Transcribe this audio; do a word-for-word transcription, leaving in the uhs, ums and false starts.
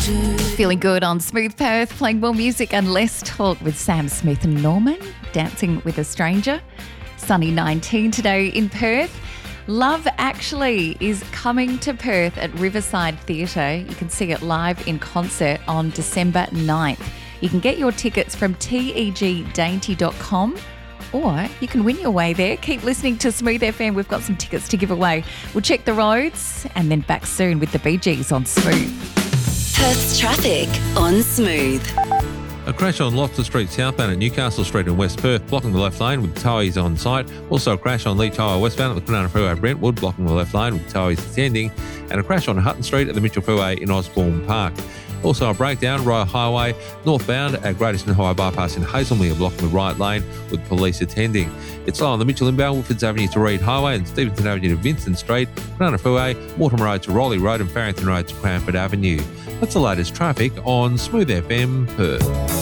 Feeling good on Smooth Perth, playing more music and less talk with Sam Smith and Norman, Dancing with a Stranger. Sunny nineteen today in Perth. Love Actually is coming to Perth at Riverside Theatre. You can see it live in concert on December ninth. You can get your tickets from T E G dainty dot com or you can win your way there. Keep listening to Smooth F M. We've got some tickets to give away. We'll check the roads and then back soon with the Bee Gees on Smooth. Perth's traffic on Smooth. A crash on Loftus Street southbound at Newcastle Street in West Perth, blocking the left lane with towies on site. Also a crash on Leach Highway westbound at the Kwinana Freeway Brentwood, blocking the left lane with towies descending. And a crash on Hutton Street at the Mitchell Freeway in Osborne Park. Also a breakdown, Royal Highway northbound at Great Eastern Highway bypass in Hazelmere, blocking the right lane with police attending. It's slow on the Mitchell inbound, Woodfords Avenue to Reed Highway and Stevenson Avenue to Vincent Street, Kwinana Freeway, Mortimer Road to Raleigh Road and Farrington Road to Cranford Avenue. That's the latest traffic on Smooth F M Perth.